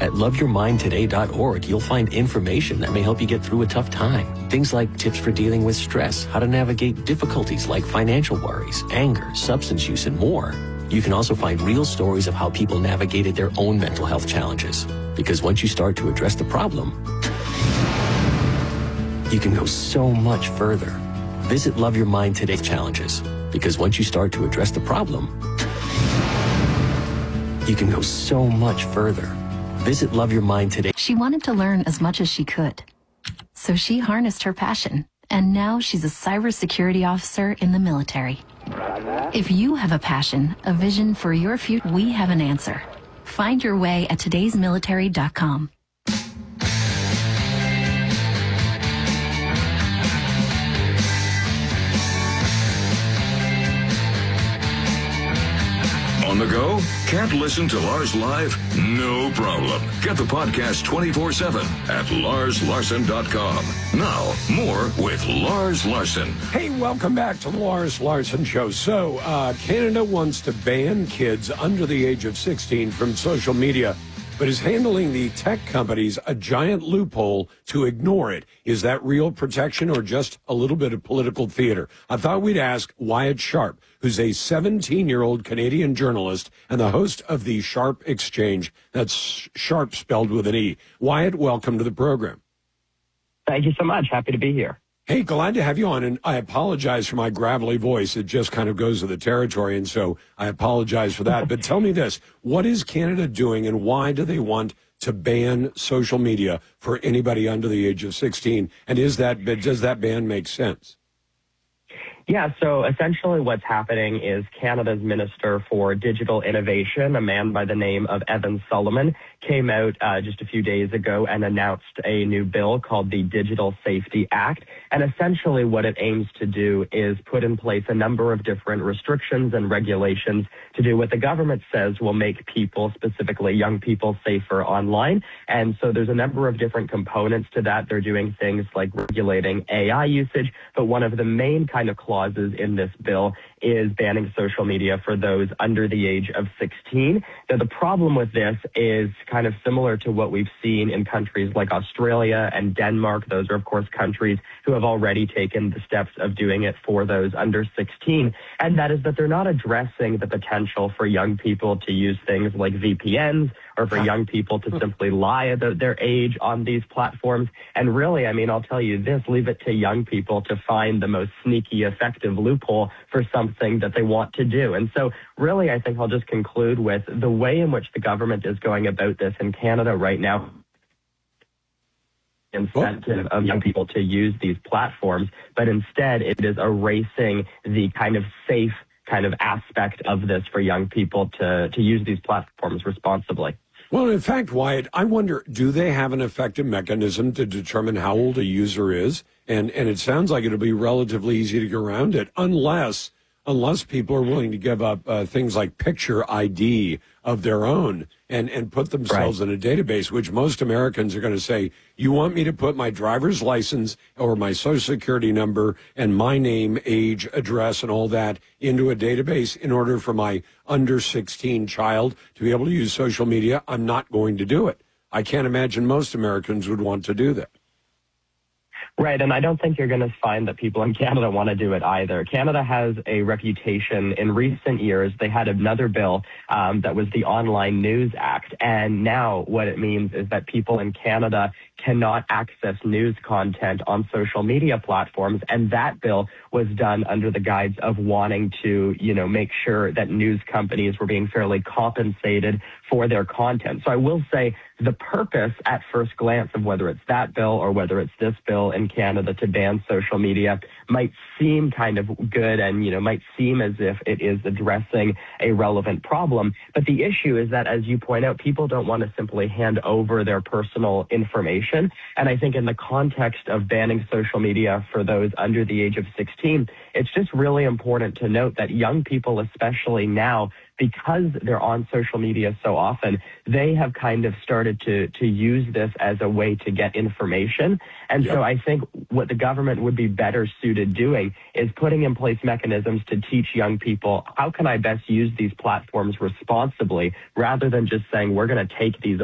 At loveyourmindtoday.org, you'll find information that may help you get through a tough time. Things like tips for dealing with stress, how to navigate difficulties like financial worries, anger, substance use, and more. You can also find real stories of how people navigated their own mental health challenges. Because once you start to address the problem, you can go so much further. Visit Love Your Mind Today challenges. Because once you start to address the problem, you can go so much further. Visit Love Your Mind Today. She wanted to learn as much as she could. So she harnessed her passion, and now she's a cybersecurity officer in the military. If you have a passion, a vision for your future, we have an answer. Find your way at todaysmilitary.com. On the go? Can't listen to Lars live? No problem. Get the podcast 24/7 at larslarson.com. Now, more with Lars Larson. Hey, welcome back to the Lars Larson Show. So, Canada wants to ban kids under the age of 16 from social media, but is handling the tech companies a giant loophole to ignore it. Is that real protection or just a little bit of political theater? I thought we'd ask Wyatt Sharp, who's a 17-year-old Canadian journalist and the host of the Sharp Exchange. That's Sharp spelled with an E. Wyatt, welcome to the program. Thank you so much. Happy to be here. Hey, glad to have you on, and I apologize for my gravelly voice. It just kind of goes with the territory, and so I apologize for that. But tell me this, what is Canada doing, and why do they want to ban social media for anybody under the age of 16? And does that ban make sense? Yeah, so essentially what's happening is Canada's Minister for Digital Innovation, a man by the name of Evan Sullivan, came out just a few days ago and announced a new bill called the Digital Safety Act. And essentially what it aims to do is put in place a number of different restrictions and regulations to do what the government says will make people, specifically young people, safer online. And so there's a number of different components to that. They're doing things like regulating AI usage, but one of the main kind of clauses in this bill is banning social media for those under the age of 16. Now, the problem with this is kind of similar to what we've seen in countries like Australia and Denmark. Those are, of course, countries who have already taken the steps of doing it for those under 16. And that is that they're not addressing the potential for young people to use things like VPNs or for young people to simply lie about their age on these platforms. And really, I mean, I'll tell you this, leave it to young people to find the most sneaky, effective loophole for something that they want to do. And so really, I think I'll just conclude with the way in which the government is going about this in Canada right now. Incentive of young people to use these platforms, but instead it is erasing the kind of safe kind of aspect of this for young people to use these platforms responsibly. Well, in fact, Wyatt, I wonder, do they have an effective mechanism to determine how old a user is? And it sounds like it'll be relatively easy to get around it unless people are willing to give up things like picture ID of their own and put themselves in a database, which most Americans are going to say, you want me to put my driver's license or my social security number and my name, age, address, and all that into a database in order for my under 16 child to be able to use social media? I'm not going to do it. I can't imagine most Americans would want to do that. Right, and I don't think you're going to find that people in Canada want to do it either. Canada has a reputation. In recent years, they had another bill that was the Online News Act, and now what it means is that people in Canada cannot access news content on social media platforms, and that bill was done under the guise of wanting to, make sure that news companies were being fairly compensated for their content. So I will say the purpose at first glance of whether it's that bill or whether it's this bill in Canada to ban social media might seem kind of good and, might seem as if it is addressing a relevant problem. But the issue is that, as you point out, people don't want to simply hand over their personal information. And I think in the context of banning social media for those under the age of 16, it's just really important to note that young people, especially now, because they're on social media so often, they have kind of started to use this as a way to get information. And so I think what the government would be better suited doing is putting in place mechanisms to teach young people, how can I best use these platforms responsibly, rather than just saying, we're going to take these